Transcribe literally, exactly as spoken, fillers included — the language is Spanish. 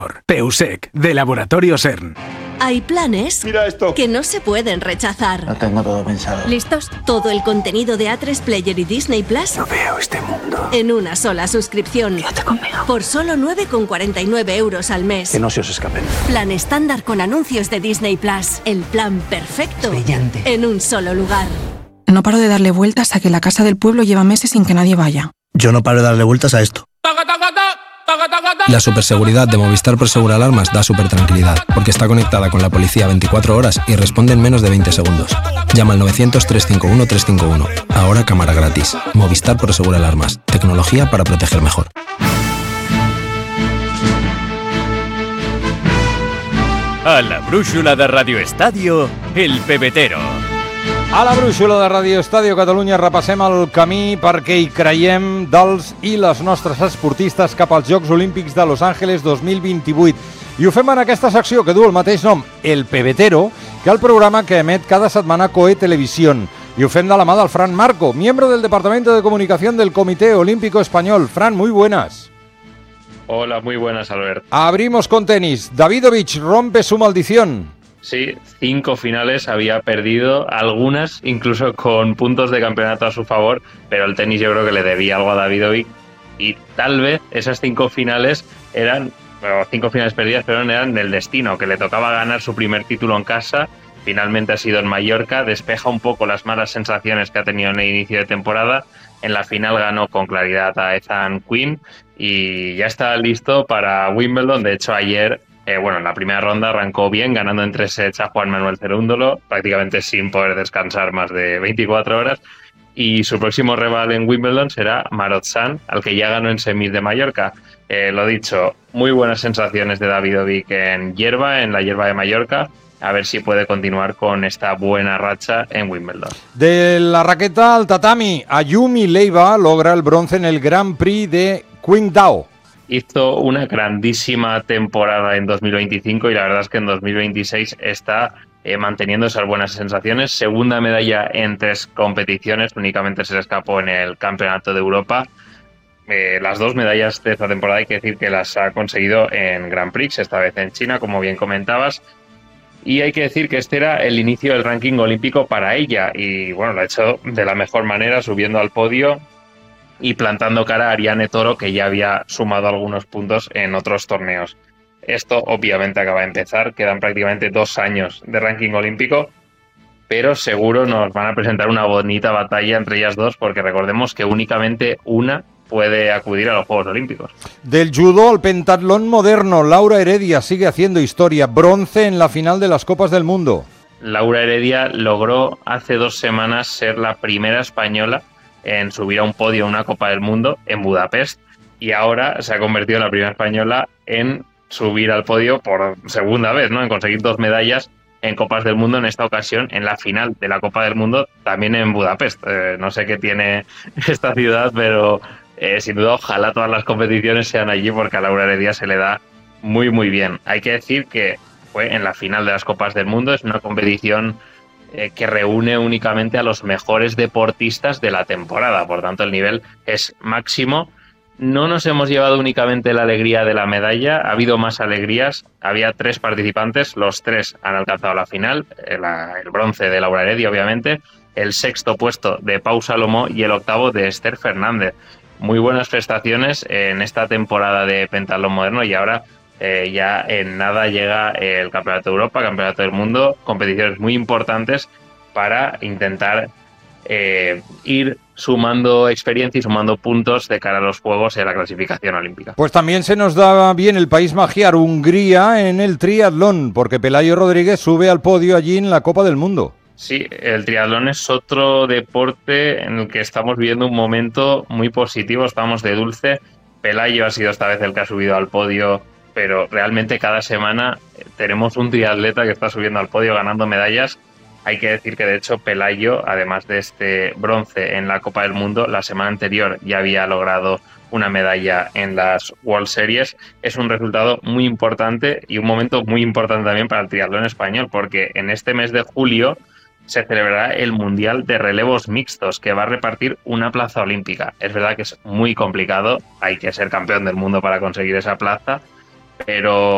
Peusec, de Laboratorio CERN. Hay planes Mira esto. que no se pueden rechazar. Lo tengo todo pensado. ¿Listos? Todo el contenido de A tres Player y Disney Plus No veo este mundo. en una sola suscripción. Quédate conmigo. Por solo nueve con cuarenta y nueve euros al mes. Que no se os escapen. Plan estándar con anuncios de Disney Plus. El plan perfecto Brillante. en un solo lugar. No paro de darle vueltas a que la casa del pueblo lleva meses sin que nadie vaya. Yo no paro de darle vueltas a esto. La superseguridad de Movistar Prosegur Alarmas da súper tranquilidad, porque está conectada con la policía veinticuatro horas y responde en menos de veinte segundos. Llama al novecientos, trescientos cincuenta y uno, trescientos cincuenta y uno. Ahora cámara gratis. Movistar Prosegur Alarmas. Tecnología para proteger mejor. A la brúixola de Radio Estadio, El Pebetero. A la brúixola de Radio Estadio Catalunya repassem el camí perquè hi creiem dels i les nostres esportistes cap als Jocs Olímpics de Los Ángeles dos mil vint-i-vuit. I ho fem en aquesta secció que du el mateix nom, El Pebetero, que el programa que emet cada setmana Coe Televisión. Y ho fem de la mà del Fran Marco, miembro del Departamento de Comunicación del Comité Olímpico Español. Fran, muy buenas. Hola, muy buenas, Albert. Abrimos con tenis. Davidovich rompe su maldición. Sí, cinco finales había perdido, algunas incluso con puntos de campeonato a su favor, pero el tenis yo creo que le debía algo a Davidovich y tal vez esas cinco finales eran, bueno, cinco finales perdidas, pero eran del destino, que le tocaba ganar su primer título en casa. Finalmente ha sido en Mallorca, despeja un poco las malas sensaciones que ha tenido en el inicio de temporada. En la final ganó con claridad a Ethan Quinn y ya está listo para Wimbledon. De hecho, ayer, eh, bueno, en la primera ronda arrancó bien, ganando en tres sets a Juan Manuel Cerúndolo, prácticamente sin poder descansar más de veinticuatro horas. Y su próximo rival en Wimbledon será Marozsan, al que ya ganó en semis de Mallorca. Eh, lo dicho, muy buenas sensaciones de Davidovich en hierba, en la hierba de Mallorca. A ver si puede continuar con esta buena racha en Wimbledon. De la raqueta al tatami, Ayumi Leiva logra el bronce en el Grand Prix de Qingdao. Hizo una grandísima temporada en dos mil veinticinco y la verdad es que en dos mil veintiséis está eh, manteniendo esas buenas sensaciones. Segunda medalla en tres competiciones, únicamente se le escapó en el Campeonato de Europa. Eh, las dos medallas de esta temporada hay que decir que las ha conseguido en Grand Prix, esta vez en China, como bien comentabas. Y hay que decir que este era el inicio del ranking olímpico para ella y bueno, lo ha hecho de la mejor manera, subiendo al podio y plantando cara a Ariane Toro, que ya había sumado algunos puntos en otros torneos. Esto obviamente acaba de empezar, quedan prácticamente dos años de ranking olímpico, pero seguro nos van a presentar una bonita batalla entre ellas dos, porque recordemos que únicamente una puede acudir a los Juegos Olímpicos. Del judo al pentatlón moderno, Laura Heredia sigue haciendo historia, bronce en la final de las Copas del Mundo. Laura Heredia logró hace dos semanas ser la primera española en subir a un podio en una Copa del Mundo en Budapest y ahora se ha convertido en la primera española en subir al podio por segunda vez, ¿no? En conseguir dos medallas en Copas del Mundo, en esta ocasión en la final de la Copa del Mundo, también en Budapest. Eh, no sé qué tiene esta ciudad, pero Eh, sin duda, ojalá todas las competiciones sean allí porque a Laura Heredia se le da muy muy bien. Hay que decir que fue en la final de las Copas del Mundo, es una competición eh, que reúne únicamente a los mejores deportistas de la temporada, por tanto el nivel es máximo. No nos hemos llevado únicamente la alegría de la medalla, ha habido más alegrías, había tres participantes, los tres han alcanzado la final, el, el bronce de Laura Heredia obviamente, el sexto puesto de Pau Salomó y el octavo de Esther Fernández. Muy buenas prestaciones en esta temporada de pentatlón moderno y ahora eh, ya en nada llega el Campeonato de Europa, Campeonato del Mundo, competiciones muy importantes para intentar eh, ir sumando experiencia y sumando puntos de cara a los Juegos y a la clasificación olímpica. Pues también se nos da bien el país magiar, Hungría, en el triatlón, porque Pelayo Rodríguez sube al podio allí en la Copa del Mundo. Sí, el triatlón es otro deporte en el que estamos viviendo un momento muy positivo, estamos de dulce. Pelayo ha sido esta vez el que ha subido al podio, pero realmente cada semana tenemos un triatleta que está subiendo al podio ganando medallas. Hay que decir que de hecho Pelayo, además de este bronce en la Copa del Mundo, la semana anterior ya había logrado una medalla en las World Series. Es un resultado muy importante y un momento muy importante también para el triatlón español, porque en este mes de julio se celebrará el Mundial de Relevos Mixtos, que va a repartir una plaza olímpica. Es verdad que es muy complicado, hay que ser campeón del mundo para conseguir esa plaza, pero